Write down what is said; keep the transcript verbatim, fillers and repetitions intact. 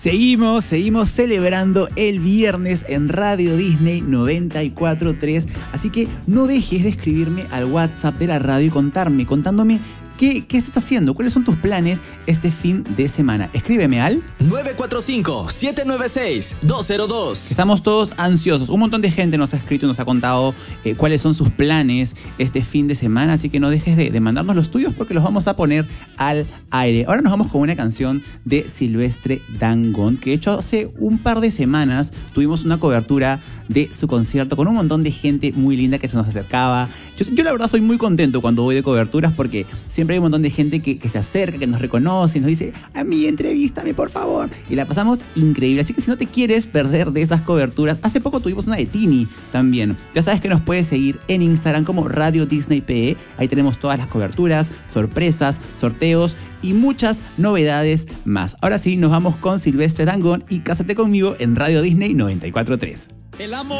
Seguimos, seguimos celebrando el viernes en Radio Disney noventa y cuatro punto tres. Así que no dejes de escribirme al WhatsApp de la radio y contarme, contándome qué, qué estás haciendo, cuáles son tus planes este fin de semana. Escríbeme al nueve cuatro cinco, siete nueve seis, dos cero dos. Estamos todos ansiosos. Un montón de gente nos ha escrito y nos ha contado eh, cuáles son sus planes este fin de semana. Así que no dejes de, de mandarnos los tuyos porque los vamos a poner al aire. Ahora nos vamos con una canción de Silvestre Dangond, que de hecho hace un par de semanas tuvimos una cobertura de su concierto con un montón de gente muy linda que se nos acercaba. Yo, yo la verdad soy muy contento cuando voy de coberturas porque siempre hay un montón de gente que, que se acerca, que nos reconoce y nos dice: a mí entrevístame por favor. Y la pasamos increíble. Así que si no te quieres perder de esas coberturas, hace poco tuvimos una de Tini también. Ya sabes que nos puedes seguir en Instagram como Radio Disney P E. Ahí tenemos todas las coberturas, sorpresas, sorteos y muchas novedades más. Ahora sí, nos vamos con Silvestre Dangond y Cásate conmigo en Radio Disney noventa y cuatro punto tres. El amor